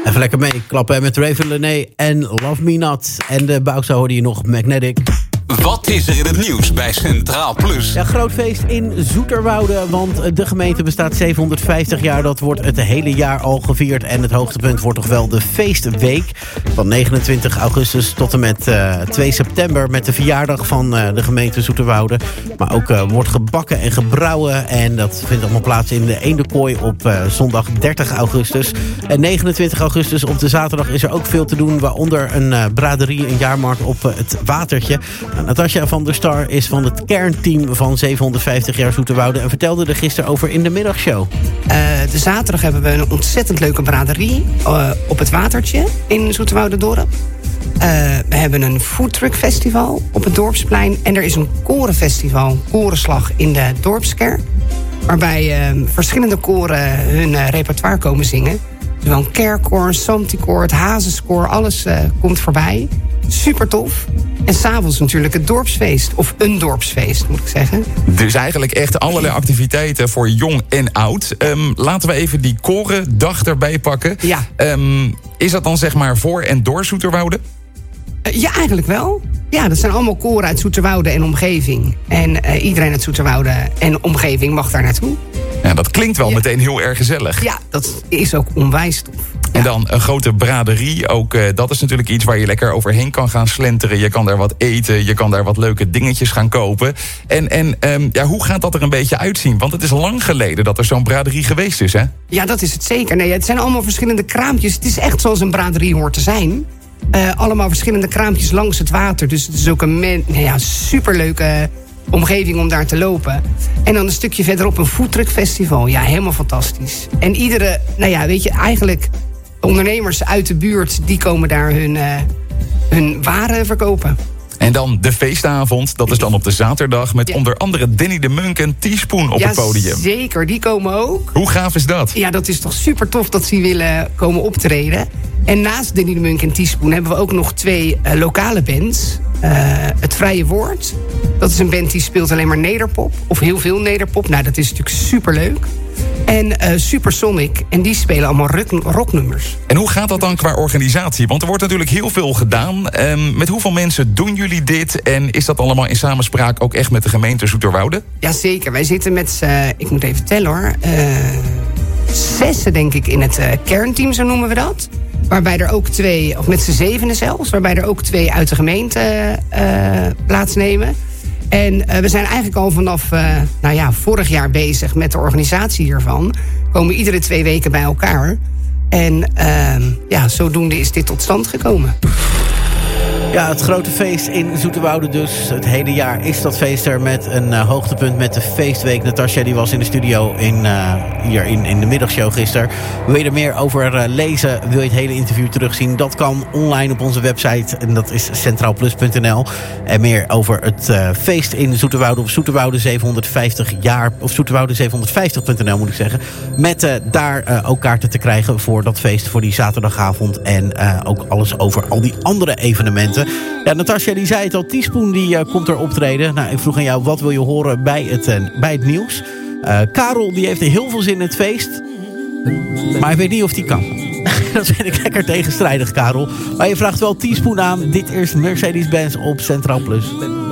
Even lekker mee klappen met Raven Lené en Love Me Not. En de bouwshow hoorde je nog Magnetic. Wat is er in het nieuws bij Centraal Plus? Ja, groot feest in Zoeterwoude, want de gemeente bestaat 750 jaar. Dat wordt het hele jaar al gevierd. En het hoogtepunt wordt toch wel de feestweek. Van 29 augustus tot en met 2 september... met de verjaardag van de gemeente Zoeterwoude. Maar ook wordt gebakken en gebrouwen. En dat vindt allemaal plaats in de Eendenkooi op zondag 30 augustus. En 29 augustus op de zaterdag is er ook veel te doen. Waaronder een braderie, een jaarmarkt op het Watertje. Natasja van der Star is van het kernteam van 750 jaar Zoeterwoude... en vertelde er gisteren over in de middagshow. De zaterdag hebben we een ontzettend leuke braderie op het Watertje in Zoeterwoude-Dorp. We hebben een foodtruckfestival op het Dorpsplein. En er is een korenfestival, Korenslag, in de Dorpskerk. Waarbij verschillende koren hun repertoire komen zingen. Zowel een kerkkoor, een Santicoor, het Hazenskoor, alles komt voorbij. Super tof. En s'avonds natuurlijk het dorpsfeest. Of een dorpsfeest, moet ik zeggen. Dus eigenlijk echt allerlei activiteiten voor jong en oud. Laten we even die korendag erbij pakken. Ja. Is dat dan zeg maar voor en door Zoeterwoude? Ja, eigenlijk wel. Ja, dat zijn allemaal koren uit Zoeterwoude en omgeving. En iedereen uit Zoeterwoude en omgeving mag daar naartoe. Ja, dat klinkt wel meteen heel erg gezellig. Ja, dat is ook onwijs tof. En dan een grote braderie. Ook dat is natuurlijk iets waar je lekker overheen kan gaan slenteren. Je kan daar wat eten, je kan daar wat leuke dingetjes gaan kopen. En hoe gaat dat er een beetje uitzien? Want het is lang geleden dat er zo'n braderie geweest is, hè? Ja, dat is het zeker. Nee, het zijn allemaal verschillende kraampjes. Het is echt zoals een braderie hoort te zijn. Allemaal verschillende kraampjes langs het water. Dus het is ook een superleuke omgeving om daar te lopen. En dan een stukje verderop een foodtruckfestival. Ja, helemaal fantastisch. En iedere, eigenlijk ondernemers uit de buurt, die komen daar hun waren verkopen. En dan de feestavond, dat is dan op de zaterdag... met onder andere Danny de Munk en Teaspoon op het podium. Zeker, die komen ook. Hoe gaaf is dat? Ja, dat is toch super tof dat ze willen komen optreden. En naast Danny de Munk en Teaspoon hebben we ook nog 2 lokale bands. Het Vrije Woord, dat is een band die speelt alleen maar nederpop. Of heel veel nederpop, nou dat is natuurlijk superleuk. En Supersonic, en die spelen allemaal rocknummers. En hoe gaat dat dan qua organisatie? Want er wordt natuurlijk heel veel gedaan. Met hoeveel mensen doen jullie dit? En is dat allemaal in samenspraak ook echt met de gemeente Zoeterwoude? Jazeker, wij zitten met, ik moet even tellen hoor... 6 denk ik in het kernteam, zo noemen we dat. Waarbij er ook 2, of met z'n 7 zelfs... waarbij er ook 2 uit de gemeente plaatsnemen... En we zijn eigenlijk al vanaf vorig jaar bezig met de organisatie hiervan. Komen iedere 2 weken bij elkaar. En zodoende is dit tot stand gekomen. Ja, het grote feest in Zoeterwoude dus. Het hele jaar is dat feest er met een hoogtepunt met de feestweek. Natasja die was in de studio hier in de middagshow gisteren. Wil je er meer over lezen? Wil je het hele interview terugzien? Dat kan online op onze website. En dat is centraalplus.nl. En meer over het feest in Zoeterwoude op Zoeterwoude 750 jaar. Of Zoeterwoude750.nl moet ik zeggen. Met daar ook kaarten te krijgen voor dat feest, voor die zaterdagavond. En ook alles over al die andere evenementen. Ja, Natasja die zei het al, Teaspoon die komt er optreden. Nou, ik vroeg aan jou, wat wil je horen bij het nieuws? Karel die heeft er heel veel zin in het feest. Maar ik weet niet of die kan. Dat vind ik lekker tegenstrijdig, Karel. Maar je vraagt wel Teaspoon aan. Dit is Mercedes-Benz op Centraal Plus.